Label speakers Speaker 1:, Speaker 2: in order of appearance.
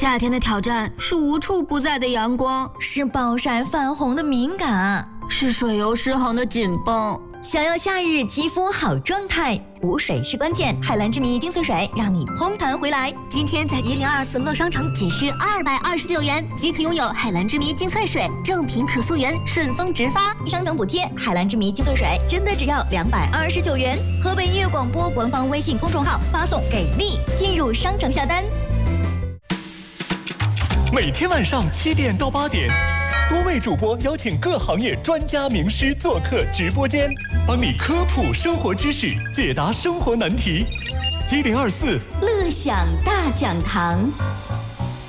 Speaker 1: 夏天的挑战是无处不在的阳光，
Speaker 2: 是暴晒泛红的敏感，
Speaker 1: 是水油失衡的紧绷。
Speaker 2: 想要夏日肌肤好状态，补水是关键。海蓝之谜精粹水让你嘭弹回来。
Speaker 3: 今天在1024乐商城仅需229元即可拥有海蓝之谜精粹水，正品可溯源，顺丰直发，
Speaker 2: 商城补贴。海蓝之谜精粹水真的只要229元。河北音乐广播官方微信公众号发送给力进入商城下单。
Speaker 4: 每天晚上7点到8点，多位主播邀请各行业专家名师做客直播间，帮你科普生活知识，解答生活难题。1024
Speaker 2: 乐享大讲堂。